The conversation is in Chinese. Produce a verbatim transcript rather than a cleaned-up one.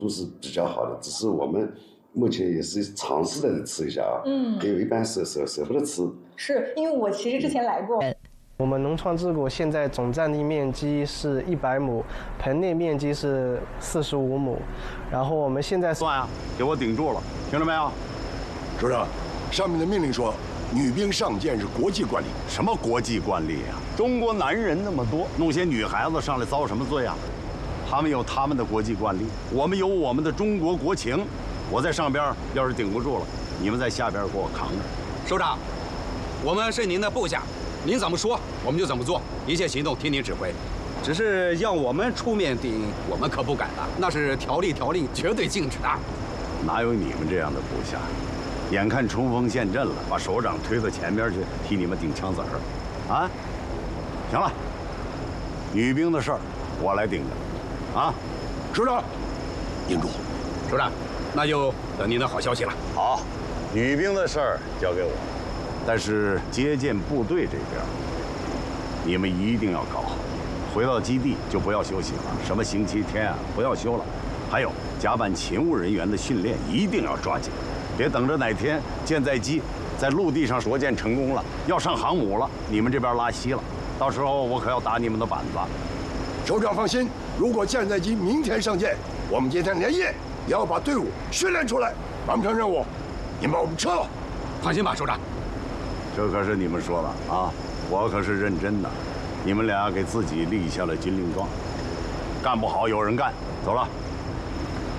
都是比较好的，只是我们目前也是尝试的吃一下啊。嗯，还有一般舍舍舍不得吃。 是因为我其实之前来过。 嗯我们农创治谷现在总占地面积是一百亩，棚内面积是四十五亩，然后我们现在算啊，给我顶住了，听着没有？ 首长，上面的命令说，女兵上舰是国际惯例。 什么国际惯例啊？中国男人那么多，弄些女孩子上来遭什么罪啊？他们有他们的国际惯例，我们有我们的中国国情。我在上边要是顶不住了，你们在下边给我扛着。 首长，我们是您的部下。您怎么说，我们就怎么做，一切行动听您指挥。只是要我们出面顶，我们可不敢了，那是条例条令绝对禁止的。 哪有你们这样的部下？眼看冲锋陷阵了，把首长推到前边去替你们顶枪子儿，啊？行了，女兵的事儿我来顶着，啊？ 首长，顶住！ 首长，那就等您的好消息了。 好，女兵的事儿交给我。但是接见部队这边，你们一定要搞好。回到基地就不要休息了，什么星期天啊，不要休了。还有甲板勤务人员的训练一定要抓紧，别等着哪天舰载机在陆地上着舰成功了，要上航母了，你们这边拉稀了，到时候我可要打你们的板子。 首长放心，如果舰载机明天上舰，我们今天连夜也要把队伍训练出来，完不成任务，你们把我们撤了。 放心吧，首长。 这可是你们说的啊，我可是认真的。你们俩给自己立下了军令状，干不好有人干。走了。